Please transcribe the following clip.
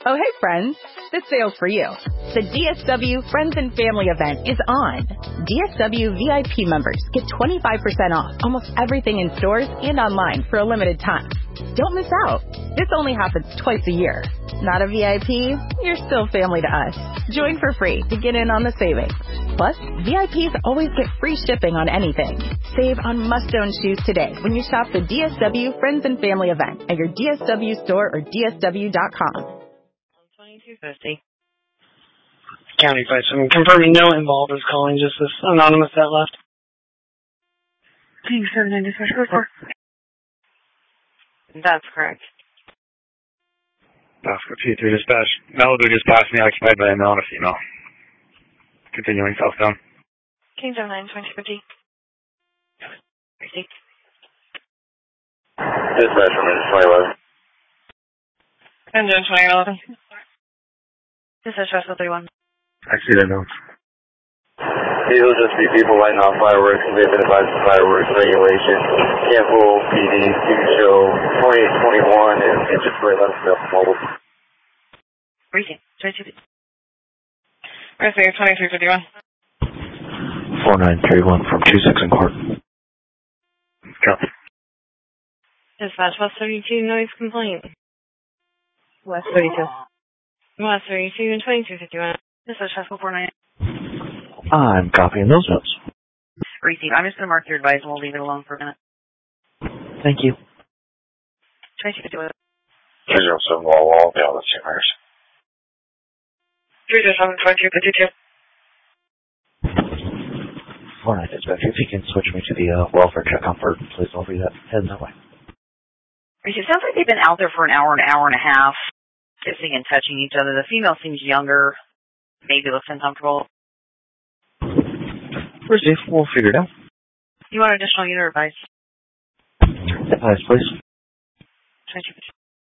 Oh, hey, friends. This sale's for you. The DSW Friends and Family event is on. DSW VIP members get 25% off almost everything in stores and online for a limited time. Don't miss out. This only happens twice a year. Not a VIP? You're still family to us. Join for free to get in on the savings. Plus, VIPs always get free shipping on anything. Save on must-own shoes today when you shop the DSW Friends and Family event at your DSW store or DSW.com. 2250. County 57. Confirming no involved is calling, just this anonymous that left. 790 special report. That's correct. Oscar P3 dispatch. Malibu just passed me occupied by a male and a female. Continuing southbound. King 79 2050. Dispatch from 2011. Engine 2011. Dispatch Vessel 31. I see that note. These will just be people lighting off fireworks because they've been advised of fireworks regulation. Campbell PD to show 2821 and just for 11 mobile. Briefing. 2250. Rescue 2351. 4931 from 26 in court. Copy. Dispatch West 32 noise complaint. West 32. West 32 and 2251. Dispatch Vessel 49. I'm copying those notes. Receive. I'm just going to mark your advice and we'll leave it alone for a minute. Thank you. 2251. 307 wall, yeah, that's your myers. 307 2252. 49 dispatch, if you can switch me to the welfare check on Burton, please. I'll be heading that way. It sounds like they've been out there for an hour and a half, kissing and touching each other. The female seems younger, maybe looks uncomfortable. Where's Dave? We'll figure it out. You want additional unit advice? Advice, please. 2252.